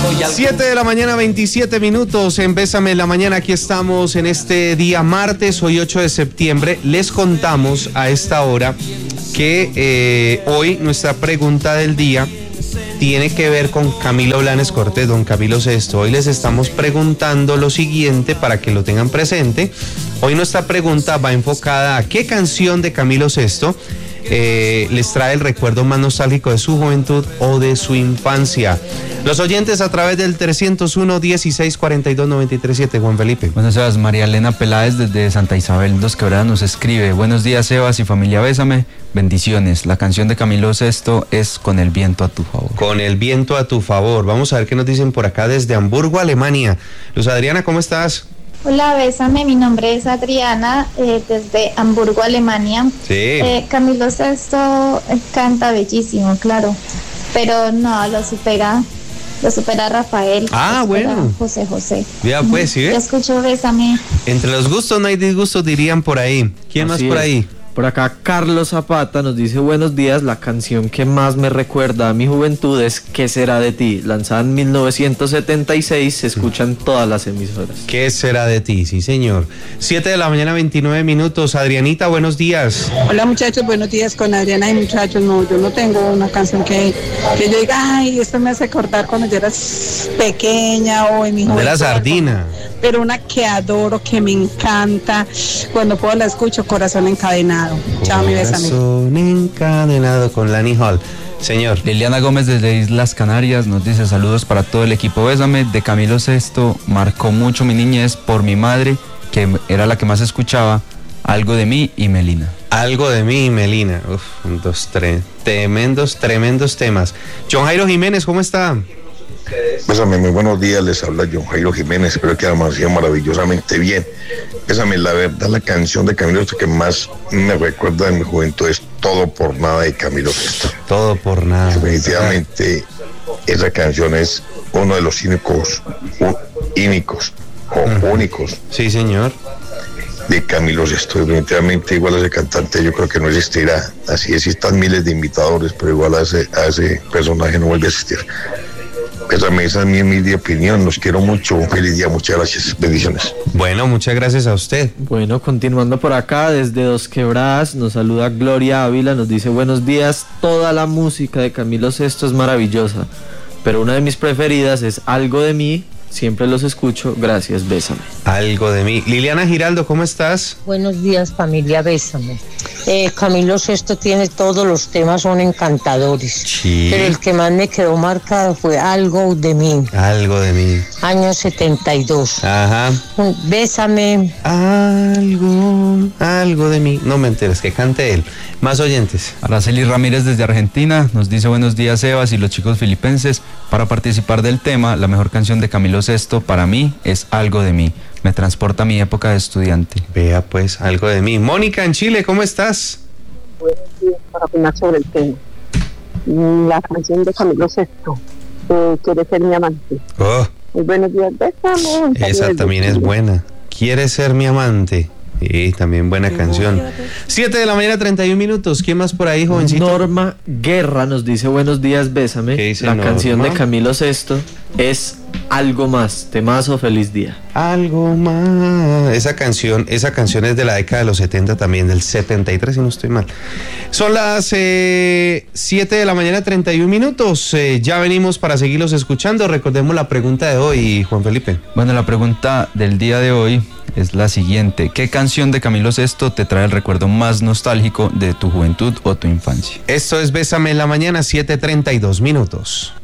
7 de la mañana, 27 minutos en Bésame en la Mañana. Aquí estamos en este día martes, hoy 8 de septiembre. Les contamos a esta hora que hoy nuestra pregunta del día tiene que ver con Camilo Blanes Cortés, don Camilo Sesto. Hoy les estamos preguntando lo siguiente para que lo tengan presente. Hoy nuestra pregunta va enfocada a qué canción de Camilo Sesto les trae el recuerdo más nostálgico de su juventud o de su infancia. Los oyentes a través del 301-1642-937, Juan Felipe. Buenos días, María Elena Peláez desde Santa Isabel, Dos Quebradas, nos escribe: buenos días, Sebas y familia Bésame, bendiciones. La canción de Camilo Sesto es Con el viento a tu favor. Con el viento a tu favor. Vamos a ver qué nos dicen por acá desde Hamburgo, Alemania. Luz Adriana, ¿cómo estás? Hola, Bésame, mi nombre es Adriana, desde Hamburgo, Alemania. Sí. Camilo Sesto canta bellísimo, claro, pero no, lo supera Rafael. Ah, bueno. José José. Ya pues, ¿sí? Ya escucho Bésame. Entre los gustos no hay disgustos, dirían por ahí. ¿Quién Así más por es. ahí? Por acá Carlos Zapata nos dice: buenos días, la canción que más me recuerda a mi juventud es ¿Qué será de ti? Lanzada en 1976, se escucha en todas las emisoras. ¿Qué será de ti? Sí, señor. 7 de la mañana, 29 minutos. Adrianita, buenos días. Hola muchachos, buenos días con Adriana. Y muchachos, no, yo no tengo una canción que yo diga, ay, esto me hace acordar cuando yo era pequeña o en mi juventud. De la sardina. Pero una que adoro, que me encanta, cuando puedo la escucho, Corazón Encadenado. Chao, mi Bésame. Corazón encadenado con Lani Hall. Señor. Liliana Gómez desde Islas Canarias nos dice: saludos para todo el equipo Bésame. De Camilo Sesto marcó mucho mi niñez por mi madre, que era la que más escuchaba, Algo de mí y Melina. Algo de mí y Melina. Uf, tremendos temas. John Jairo Jiménez, ¿cómo está? Bésame, muy buenos días, les habla John Jairo Jiménez, espero que amanecieron maravillosamente bien. Bésame, la verdad, la canción de Camilo Sesto que más me recuerda de mi juventud es Todo por Nada de Camilo Sesto. Todo por nada. Definitivamente esa canción es uno de los únicos Sí, señor. de Camilo Sesto. Definitivamente igual a ese cantante yo creo que no existirá. Así existan miles de imitadores, pero igual a ese personaje no vuelve a existir. Esa es mi humilde opinión, los quiero mucho, un feliz día, muchas gracias, bendiciones. Bueno, muchas gracias a usted. Bueno, continuando por acá, desde Dos Quebradas, nos saluda Gloria Ávila, nos dice: buenos días, toda la música de Camilo Sesto es maravillosa, pero una de mis preferidas es Algo de mí, siempre los escucho, gracias, Bésame. Algo de mí. Liliana Giraldo, ¿cómo estás? Buenos días, familia Bésame. Camilo Sesto tiene todos los temas, son encantadores. Sí. Pero el que más me quedó marcado fue Algo de mí. Algo de mí. Año 72. Ajá. Bésame. Algo de mí. No me enteres, que cante él. Más oyentes. Araceli Ramírez desde Argentina nos dice: buenos días, Sebas y los chicos filipenses. Para participar del tema, la mejor canción de Camilo Sesto para mí es Algo de mí. Me transporta a mi época de estudiante. Vea pues, Algo de mí. Mónica en Chile, ¿cómo estás? Buenos días, para opinar sobre el tema. La canción de Camilo Sesto, Quiere ser mi amante. Oh, Muy buenos días, Bésame. esa también es buena. ¿Quiere ser mi amante? Sí, también buena canción. 7 de la mañana, 31 minutos. ¿Quién más por ahí, jovencito? Norma Guerra nos dice: buenos días, Bésame. ¿Qué dice La Norma? canción de Camilo Sesto es Algo Más, temazo, feliz día. Algo más. Esa canción es de la década de los 70 también, del 73 si no estoy mal. Son las 7 de la mañana, 31 minutos. Ya venimos para seguirlos escuchando. Recordemos la pregunta de hoy, Juan Felipe. Bueno, la pregunta del día de hoy es la siguiente: ¿qué canción de Camilo Sesto te trae el recuerdo más nostálgico de tu juventud o tu infancia? Esto es Bésame en la Mañana, 7:32 minutos.